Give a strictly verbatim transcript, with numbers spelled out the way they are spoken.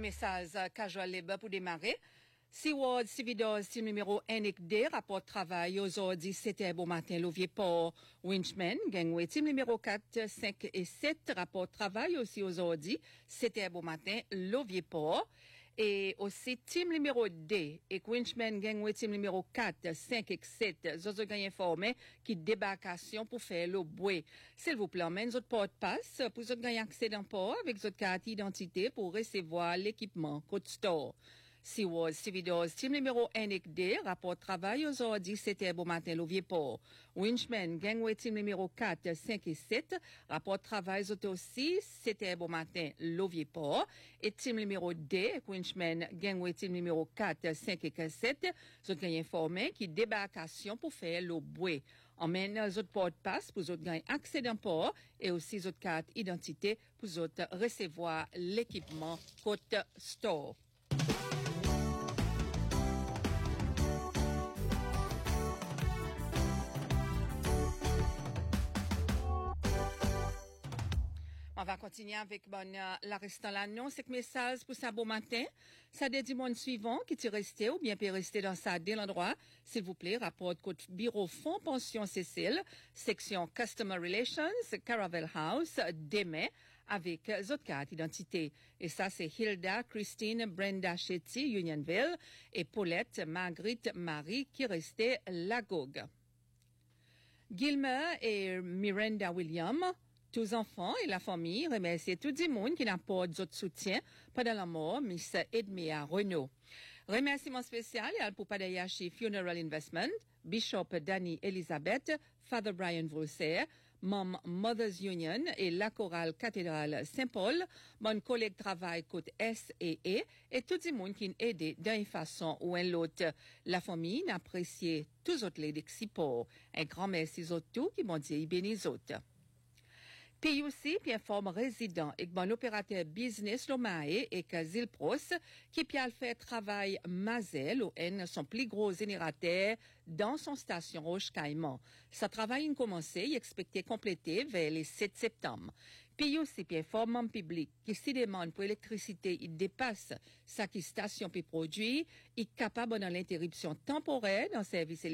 message casual labor pour démarrer. Seaworld Cividos, team numéro un et deux, rapport de travail aujourd'hui, c'était bon matin, Louvier Port, Winchman, gangway, team numéro quatre, cinq et sept, rapport de travail aussi aujourd'hui, c'était bon matin, Louvier Port. Et aussi, team numéro deux, et Winchman, gangway, team numéro quatre, cinq et sept, zozo gagne informé, qui débarcation pour faire le bouée. S'il vous plaît, emmène votre porte-passe, pour votre gagne accès d'un port, avec votre carte d'identité pour recevoir l'équipement Code Store. Seaworld Cividos, team numéro un et deux, rapport de travail aujourd'hui, c'était bon matin, Louvier Port. Winchman, gangway, team numéro quatre, cinq et sept, rapport de travail aussi, c'était bon matin, Louvier Port. Et team numéro deux, Winchman, gangway, team numéro quatre, cinq et sept, vous avez informé qui débarcation pour faire le bouée. Emmène votre porte-passe pour vous gagner accès d'un port et aussi votre carte identité pour vous recevoir l'équipement Côte Store. On va continuer avec bon, euh, la restant l'annonce. C'est que message pour ça bon matin. Ça des dimanche suivant qui t'y resté ou bien peut rester dans ça dès l'endroit. S'il vous plaît, rapport code bureau Fonds Pension Cécile, section Customer Relations, Caravel House, demain, avec euh, autres cartes d'identité. Et ça, c'est Hilda, Christine, Brenda Chetty, Unionville, et Paulette, Marguerite, Marie, qui restait Lagog. Gilmer et Miranda Williams, tous enfants et la famille remercient tout le monde qui n'apporte d'autres soutien pendant la mort, Miss Edmea Renault. Remerciement spécial pour Padayashi Funeral Investment, Bishop Danny Elizabeth, Father Brian Volser, Mom Mothers Union et la chorale cathédrale Saint-Paul, mon collègue travail côté S et E, et tout le monde qui nous aide d'une façon ou une autre. La famille n'apprécie tous autres les d'Exipor. Un grand merci aux tous qui m'ont dit bénis autres. Puis aussi, puis informe résident et bon opérateur business Lomae et que Zilpros qui puis fait travail Mazel ou N son plus gros générateur dans son station Roche Caïman. Sa travail a commencé et expecté complété vers le sept septembre. Puis aussi, puis informe en public qui si demande pour électricité, il dépasse sa qui station puis produit, il capable dans l'interruption temporaire dans service